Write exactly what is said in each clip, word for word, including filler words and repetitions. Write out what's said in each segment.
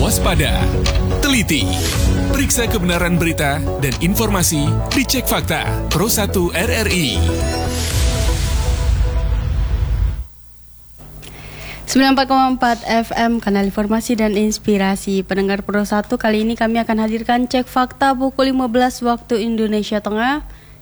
waspada, teliti, periksa kebenaran berita dan informasi di Cek Fakta Pro satu R R I. sembilan puluh empat koma empat F M, kanal informasi dan inspirasi. Pendengar Pro satu, kali ini kami akan hadirkan Cek Fakta pukul lima belas waktu Indonesia Tengah.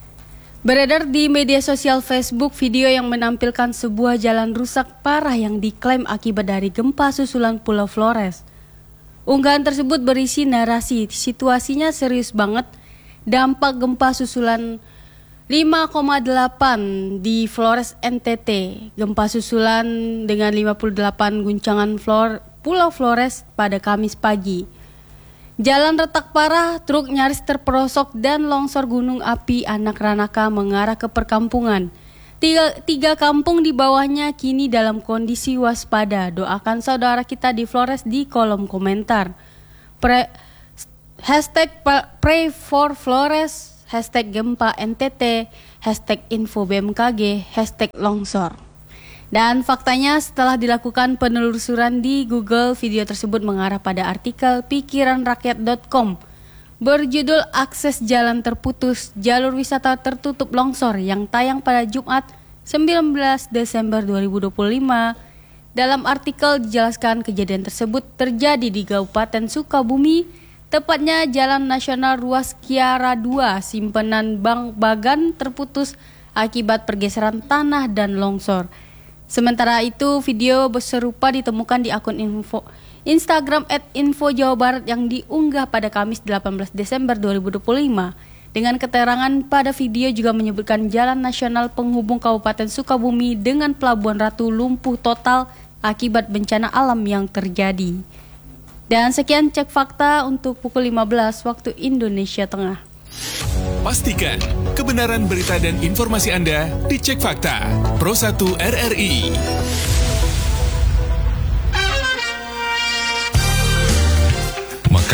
Beredar di media sosial Facebook video yang menampilkan sebuah jalan rusak parah yang diklaim akibat dari gempa susulan Pulau Flores. Unggahan tersebut berisi narasi, situasinya serius banget, dampak gempa susulan lima koma delapan di Flores N T T. Gempa susulan dengan lima puluh delapan guncangan Flor, Pulau Flores pada Kamis pagi. Jalan retak parah, truk nyaris terperosok dan longsor gunung api Anak Ranaka mengarah ke perkampungan. Tiga, tiga kampung di bawahnya kini dalam kondisi waspada. Doakan saudara kita di Flores di kolom komentar. Pre, hashtag Pray for Flores, hashtag gempa N T T, hashtag info B M K G, hashtag longsor. Dan faktanya setelah dilakukan penelusuran di Google, video tersebut mengarah pada artikel pikiran rakyat dot com berjudul akses jalan terputus, jalur wisata tertutup longsor yang tayang pada Jumat sembilan belas Desember dua ribu dua puluh lima. Dalam artikel dijelaskan kejadian tersebut terjadi di Kabupaten Sukabumi, tepatnya Jalan Nasional Ruas Kiara dua, simpenan Bang Bagan terputus akibat pergeseran tanah dan longsor. Sementara itu, video serupa ditemukan di akun info Instagram et info jawa barat yang diunggah pada Kamis delapan belas Desember dua ribu dua puluh lima. Dengan keterangan pada video juga menyebutkan jalan nasional penghubung Kabupaten Sukabumi dengan Pelabuhan Ratu lumpuh total akibat bencana alam yang terjadi. Dan sekian Cek Fakta untuk pukul lima belas waktu Indonesia Tengah. Pastikan kebenaran berita dan informasi Anda di Cek Fakta Pro satu R R I.